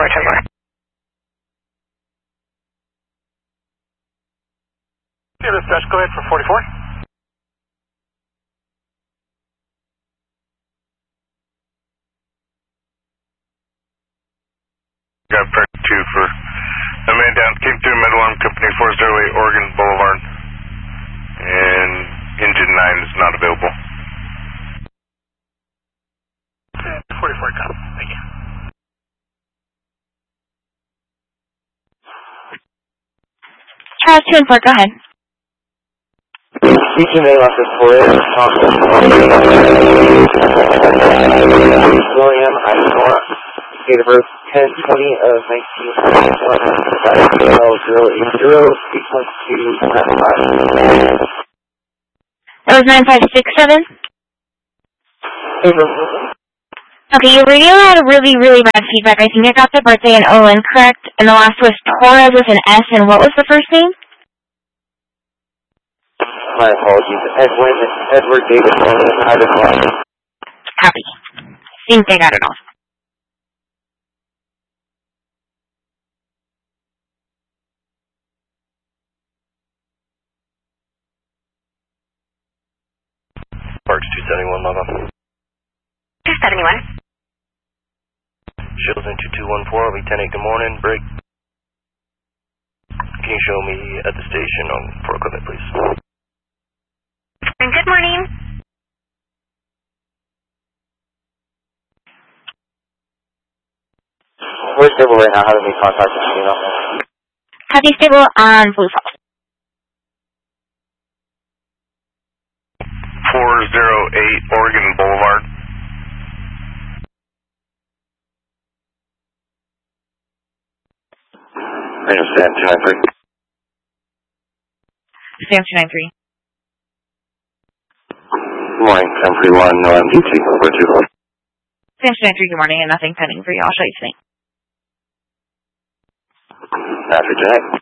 44. Yeah, this Dutch, go ahead for 44. Got part 2 for a man down, came through Mid-Alarm Company 408 Oregon Boulevard, and engine 9 is not available. 44, come. Thank you. Charles 2 and 4, go ahead. CTMA office for it. William, date of birth 10/20 of 1980. That was 9567? Okay, your radio had a really, really bad feedback. I think I got the birthday and O incorrect, and the last was Torres with an S, and what was the first name? My apologies. Edward David Copy. Think I got it all. Parks 271, log on. 271. Shields in 2214, I'll be 10-8, good morning, break. Can you show me at the station for equipment, please? Good morning. We're stable right now. How do we contact you? Copy stable on Blue Falls. 408 Oregon Boulevard. Radio Stan 293. Sam 293. Good morning, 1031, no MDT, over 2. Sam 293, good morning, and nothing pending for you. I'll show you tonight. After tonight.